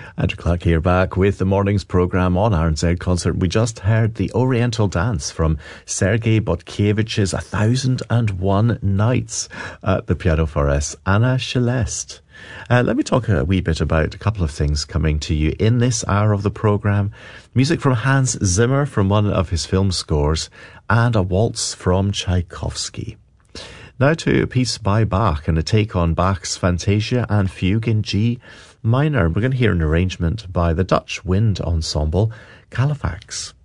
Andrew Clark here, back with the morning's programme on RNZ Concert. We just heard the Oriental Dance from Sergei Botkiewicz's 1001 Nights at the piano for us, Anna Celeste. Let me talk a wee bit about a couple of things coming to you in this hour of the programme. Music from Hans Zimmer from one of his film scores, and a waltz from Tchaikovsky. Now to a piece by Bach and a take on Bach's Fantasia and Fugue in G minor. We're going to hear an arrangement by the Dutch wind ensemble Califax.